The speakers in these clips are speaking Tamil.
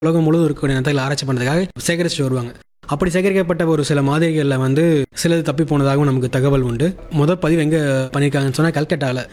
உலகம் முழுவதும் இருக்கக்கூடிய நத்தைகளை ஆராய்ச்சி பண்ணுறதுக்காக சேகரிச்சுட்டு வருவாங்க. அப்படி சேகரிக்கப்பட்ட ஒரு சில மாதிரிகளில் வந்து சிலது தப்பி போனதாகவும் நமக்கு தகவல் உண்டு. முதல் பதிவு எங்கே பண்ணியிருக்காங்கன்னு சொன்னால் கல்கட்டாவில்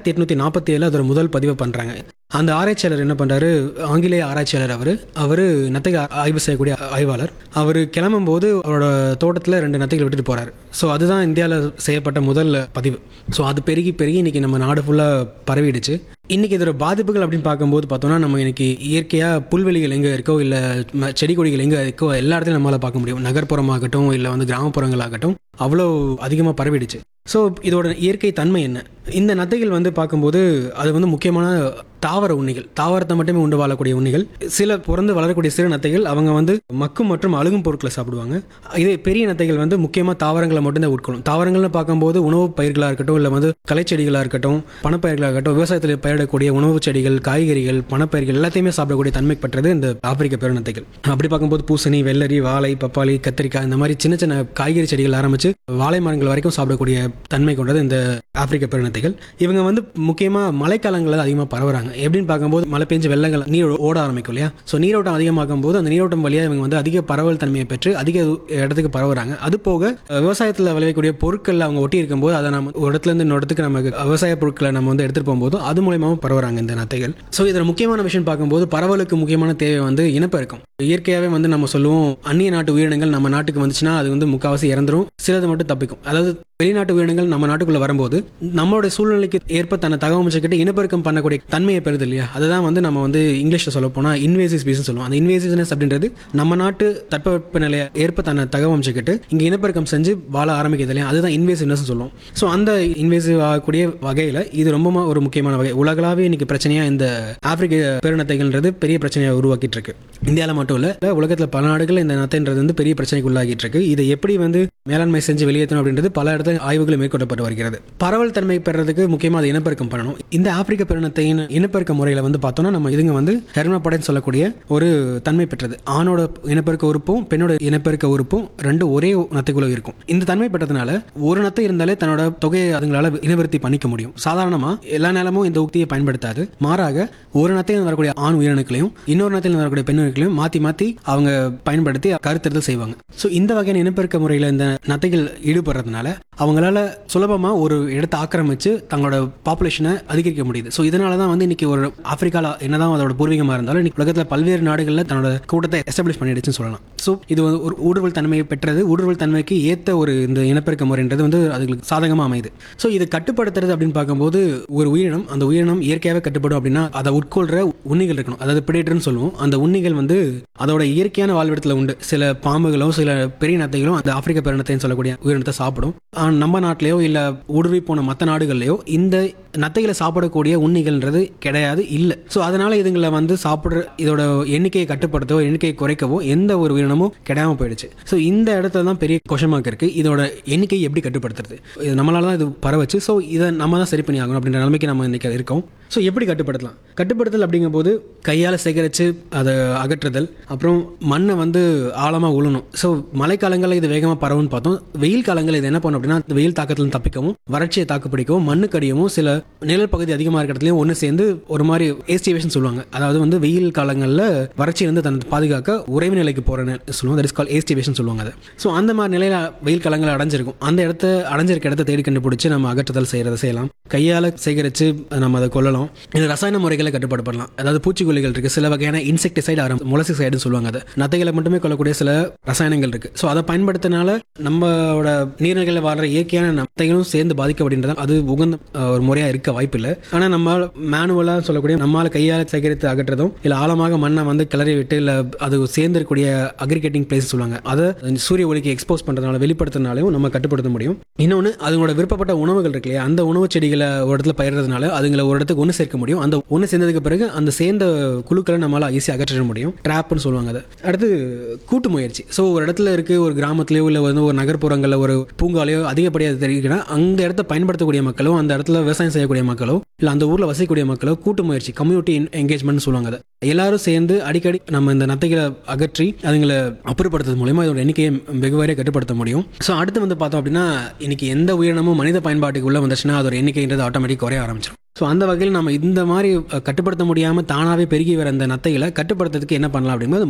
1847 அதோட முதல் பதிவை பண்ணுறாங்க. அந்த ஆராய்ச்சியாளர் என்ன பண்ணுறாரு, ஆங்கிலேய ஆராய்ச்சியாளர். அவர் நத்தையை ஆய்வு செய்யக்கூடிய ஆய்வாளர். அவர் கிளம்பும்போது அவரோட தோட்டத்தில் 2 நத்தைகள் விட்டுட்டு போகிறாரு. ஸோ அதுதான் இந்தியாவில் செய்யப்பட்ட முதல் பதிவு. ஸோ அது பெருகி இன்றைக்கி நம்ம நாடு ஃபுல்லாக பரவிடுச்சு. இன்றைக்கி இதோட பாதிப்புகள் அப்படின்னு பார்க்கும்போது பார்த்தோன்னா, நம்ம இன்றைக்கி இயற்கையாக புல்வெளிகள் எங்கே இருக்கோ இல்லை செடி கொடிகள் எங்கே இருக்கோ எல்லா இடத்துலையும் நம்மளால் பார்க்க முடியும். நகர்ப்புறமாகட்டும் இல்லை வந்து கிராமப்புறங்களாகட்டும் அவ்வளோ அதிகமாக பரவிடுச்சு. ஸோ இதோட இயற்கை தன்மை என்ன? இந்த நத்தைகள் வந்து பார்க்கும்போது அது வந்து முக்கியமான தாவர உண்ணிகள், தாவரத்தை மட்டுமே உண்டு வாழக்கூடிய உண்ணிகள். சில பிறந்து வளரக்கூடிய சிறு நத்தைகள் அவங்க வந்து மக்கும் மற்றும் அழுகும் பொருட்களை சாப்பிடுவாங்க. இதே பெரிய நத்தைகள் வந்து முக்கியமாக தாவரங்களை மட்டும்தான் உட்கொள்ளும். தாவரங்கள்னு பார்க்கும்போது உணவு பயிர்களாக இருக்கட்டும் இல்லை வந்து கலைச்செடிகளாக இருக்கட்டும் பணப்பயிர்களாக இருக்கட்டும் விவசாயத்தில் பயிரிடக்கூடிய உணவு செடிகள் காய்கறிகள் பணப்பயிர்கள் எல்லாத்தையுமே சாப்பிடக்கூடிய தன்மை பெற்றது இந்த ஆப்பிரிக்க பெருநத்தைகள். அப்படி பார்க்கும்போது பூசணி வெள்ளரி வாழை பப்பாளி கத்திரிக்காய் இந்த மாதிரி சின்ன சின்ன காய்கறி செடிகள் ஆரம்பித்து வாழை மரங்கள் வரைக்கும் சாப்பிடக்கூடிய தன்மை கொண்டது இந்த ஆப்பிரிக்க பெருநத்தைகள். இவங்க வந்து முக்கியமாக மழைக்காலங்களில் அதிகமாக பரவுறாங்க. எப்படின்னு பார்க்கும்போது மழை பெஞ்சு வெள்ளங்கள் நீர் ஓட ஆரம்பிக்கும் இல்லையா? ஸோ நீரோட்டம் அதிகமாகும் போது அந்த நீரோட்டம் வழியாக இவங்க வந்து அதிக பரவல் தன்மையை பெற்று அதிக இடத்துக்கு பரவுறாங்க. அது போக விவசாயத்தில் விளையக்கூடிய பொருட்கள் அவங்க ஒட்டி இருக்கும்போது அதை நம்ம ஒரு இடத்துலேருந்து இன்னொரு இடத்துக்கு நமக்கு விவசாய பொருட்களை நம்ம வந்து எடுத்துகிட்டு போகும்போது அது மூலயமாவும் பரவுறாங்க இந்த நத்தைகள். ஸோ இதில் முக்கியமான விஷயம் பார்க்கும்போது பரவலுக்கு முக்கியமான தேவை வந்து இனப்பெருக்கம். இயற்கையாகவே வந்து நம்ம சொல்லுவோம் அந்நிய நாட்டு உயிரினங்கள் நம்ம நாட்டுக்கு வந்துச்சுன்னா அது வந்து முக்கால்வாசி இறந்துரும், சிலது மட்டும் தப்பிக்கும். அதாவது வெளிநாட்டு உயிரினங்கள் நம்ம நாட்டுக்குள்ள வரும்போது நம்மளுடைய சூழ்நிலைக்கு ஏற்ப தன்னை தகவமைச்சுக்கிட்டு இனப்பெருக்கம் பண்ணக்கூடிய தன்மையை பெறுது இல்லையா? அதுதான் வந்து நம்ம வந்து இங்கிலீஷில் சொல்ல போனால் இன்வேசிவ் ஸ்பீசிஸ் சொல்லுவோம். அந்த இன்வேசிவ்னஸ் அப்படின்றது நம்ம நாட்டு தட்பவெப்ப நிலையை ஏற்ப தன்னை தகவமைச்சுக்கிட்டு இங்கே இனப்பெருக்கம் செஞ்சு வாழ ஆரம்பிக்கிறது இல்லையா? அதுதான் இன்வேசிவ்னஸ் சொல்லுவோம். ஸோ அந்த இன்வேசிவ் ஆகக்கூடிய வகையில் இது ரொம்ப ஒரு முக்கியமான வகை. உலகளாவே இன்னைக்கு பிரச்சனையாக இந்த ஆப்பிரிக்க பெருநத்தைகள்ன்றது பெரிய பிரச்சனையை உருவாக்கிட்டு இருக்கு. இந்தியாவில் மட்டும் இல்லை, உலகத்தில் பல நாடுகள் இந்த நத்தைன்றது வந்து பெரிய பிரச்சனைக்கு உள்ளாகிட்டு இருக்கு. இதை எப்படி வந்து மேலாண்மை செஞ்சு வெளியேற்றணும் அப்படின்றது பல இடத்துல ஆய்வுகள் மேற்கொள்ளப்பட்டு வருகிறது. பரவல் தன்மை பெறதுக்கு முக்கியமாக அதை இனப்பெருக்கம் பண்ணணும். இந்த ஆப்பிரிக்க பெருநத்தையின் இனப்பெருக்க முறையில் வந்து பார்த்தோம்னா நம்ம இதுங்க வந்து ஹெர்மாபடைன்னு சொல்லக்கூடிய ஒரு தன்மை பெற்றது. ஆணோட இனப்பெருக்க உறுப்பும் பெண்ணோட இனப்பெருக்க உறுப்பும் ரெண்டு ஒரே நத்தைக்குள்ள இருக்கும். இந்த தன்மை பெற்றதுனால ஒரு நத்தை இருந்தாலே தன்னோட தொகையை அதுங்களால இனவிருத்தி பண்ணிக்க முடியும். சாதாரணமாக எல்லா நேரமும் இந்த உக்தியை பயன்படுத்தாது. மாறாக ஒரு நத்தையில் வரக்கூடிய ஆண் உயிரணுக்களையும் இன்னொரு நத்தையில் வரக்கூடிய பெண் உயிரணுக்களையும் மாற்றி அவங்க பயன்படுத்தி கருத்தெடுத்தல் செய்வாங்க. ஸோ இந்த வகையான இனப்பெருக்க முறையில் இந்த நத்தைகள் ஈடுபடுறதுனால அவங்களால சுலபமாக ஒரு இடத்தை ஆக்கிரமிச்சு தங்களோட பாப்புலேஷனை அதிகரிக்க முடியுது. ஸோ இதனால தான் வந்து இன்னைக்கு ஒரு ஆப்பிரிக்காவில் என்னதான் அதோட பூர்வீகமாக இருந்தாலும் இன்னைக்கு உலகத்தில் பல்வேறு நாடுகளில் தன்னோட கூட்டத்தை எஸ்டாப்ளிஷ் பண்ணிடுச்சுன்னு சொல்லலாம். ஸோ இது ஒரு ஊடுருவல் தன்மையை பெற்றது. ஊடுருவல் தன்மைக்கு ஏற்ற ஒரு இந்த இனப்பெருக்க முறைன்றது வந்து அதுங்களுக்கு சாதகமாக அமையுது. ஸோ இது கட்டுப்படுத்துறது அப்படின்னு பார்க்கும்போது ஒரு உயிரினம் அந்த உயிரினம் இயற்கையாகவே கட்டுப்படும் அப்படின்னா அதை உட்கொள்கிற உண்ணிகள் இருக்கணும். அதாவது பிடேட்டர்னு சொல்லுவோம். அந்த உண்ணிகள் வந்து அதோட இயற்கையான வாழ்விடத்தில் உண்டு. சில பாம்புகளும் சில பெரிய நத்தைகளும் அந்த ஆப்பிரிக்க பெருநத்தைன்னு சொல்லக்கூடிய உயிரினத்தை சாப்பிடும். நம்ம நாட்டிலேயோ இல்லை ஊடுருவி போன மற்ற நாடுகள்லையோ இந்த நத்தைகளை சாப்பிடக்கூடிய உண்ணிகள்ன்றது கிடையாது, இல்லை. ஸோ அதனால இதுங்களை வந்து சாப்பிட்ற இதோட எண்ணிக்கையை கட்டுப்படுத்தவோ எண்ணிக்கையை குறைக்கவோ எந்த ஒரு உயிரினமும் கிடையாமல் போயிடுச்சு. ஸோ இந்த இடத்துல தான் பெரிய கொஷன் மார்க் இருக்கு. இதோட எண்ணிக்கையை எப்படி கட்டுப்படுத்துறது? இது நம்மளால தான் இது பரவச்சு. ஸோ இதை நம்ம தான் சரி பண்ணி ஆகணும் அப்படின்ற நிலைமைக்கு நம்ம இன்னைக்கு இருக்கோம். ஸோ எப்படி கட்டுப்படுத்தலாம்? கட்டுப்படுத்தல் அப்படிங்கும் போது கையால் சேகரித்து அதை அகற்றுதல், அப்புறம் மண்ணை வந்து ஆழமாக உழணும். ஸோ மழைக்காலங்களில் இது வேகமாக பரவுன்னு பார்த்தோம். வெயில் காலங்களில் இது என்ன பண்ணும் அப்படின்னா வெயில் தாக்கத்தில் தப்பிக்கவும் வறட்சியை தாக்குப்பிடிக்கவும் மண்ணுக்கடியவும் சில நிழல் பகுதி அதிகமாக இருக்கிறதுலையும் ஒன்று சேர்ந்து ஒரு மாதிரி ஏஸ்டிவேஷன் சொல்லுவாங்க. அதாவது வந்து வெயில் காலங்களில் வறட்சியிலிருந்து தன்னை பாதுகாக்க உறைவு நிலைக்கு போகிற சொல்லுவாங்க. தட் இஸ் கால் ஏஸ்டிவேஷன் சொல்லுவாங்க அதை. ஸோ அந்த மாதிரி நிலையில் வெயில் காலங்களில் அடைஞ்சிருக்கும். அந்த அடைஞ்சிருக்க இடத்த தேடி கண்டுபிடிச்சி நம்ம அகற்றுதல் செய்யலாம். கையால் சேகரித்து நம்ம அதை கொள்ளலாம். இது ரசாயன முறைகளை கட்டுப்பாடு பண்ணலாம். அதாவது பூச்சிக்கொல்லிகள் இருக்குது. சில வகையான இன்செக்டிசைடு மொலசிசைடுன்னு சொல்லுவாங்க. அதை நத்தைகளை மட்டுமே கொள்ளக்கூடிய சில ரசாயனங்கள் இருக்குது. ஸோ அதை பயன்படுத்தினால நம்மளோட நீர்நிலைகளில் வர இயற்கையான நத்தைகளும் சேர்ந்து பாதிக்கப்படுகின்றன. அது உகந்த ஒரு முறையாக இருக்க வாய்ப்பு இல்லை. ஆனால் நம்ம மேனுவலாக சொல்லக்கூடிய நம்மளால் கையால் சேகரித்து அகற்றதும் இல்லை ஆழமாக மண்ணை வந்து கிளறி விட்டு இல்லை அது சேர்ந்திருக்கக்கூடிய அக்ரிகேட்டிங் பிளேஸ் சொல்லுவாங்க அதை சூரிய ஒளிக்கு எக்ஸ்போஸ் பண்ணுறதுனால வெளிப்படுத்துறதுனாலையும் நம்ம கட்டுப்படுத்த முடியும். இன்னொன்று அதுங்களோட விருப்பப்பட்ட உணவுகள் இருக்கு இல்லையா? அந்த உணவு செடிகளை ஒரு இடத்துல பயிர்றதுனால அதுங்களை ஒரு இடத்துக்கு ஒன்று சேர்க்க முடியும். அந்த ஒன்று சேர்ந்ததுக்கு பிறகு அந்த சேர்ந்த குழுக்களை நம்மளால் ஈஸியாக அகற்ற முடியும். ட்ராப்னு சொல்லுவாங்க அதை. அடுத்து கூட்டு முயற்சி. ஸோ ஒரு இடத்துல இருக்கு ஒரு கிராமத்திலேயோ இல்லை வந்து ஒரு நகர்ப்புறங்களில் ஒரு பூங்காலையோ அதிகப்படியாக தெரிவிக்கிறா அந்த இடத்த பயன்படுத்தக்கூடிய மக்களோ அந்த இடத்துல விவசாயம் செய்யக்கூடிய மக்களோ இல்லை அந்த ஊரில் வசிக்கக்கூடிய மக்களோ கூட்டு முயற்சி கம்யூனிட்டி என்கேஜ்மெண்ட் சொல்லுவாங்க அதை. எல்லாரும் சேர்ந்து அடிக்கடி நம்ம இந்த நத்தைகளை அகற்றி அதுங்களை அப்புறப்படுத்துறது மூலமா இதோட எண்ணிக்கையை வெகுவாரியாக கட்டுப்படுத்த முடியும். ஸோ அடுத்து வந்து பார்த்தோம் அப்படின்னா இன்னைக்கு எந்த உயிரினமும் மனித பயன்பாட்டுக்கு உள்ள வந்துச்சுன்னா அதோட எண்ணிக்கைன்றது ஆட்டோமேட்டிக் குறைய ஆரம்பிச்சிடும். ஸோ அந்த வகையில் நம்ம இந்த மாதிரி கட்டுப்படுத்த முடியாமல் தானாகவே பெருகி வர அந்த நத்தைகளை கட்டுப்படுத்துறதுக்கு என்ன பண்ணலாம் அப்படிங்கும்போது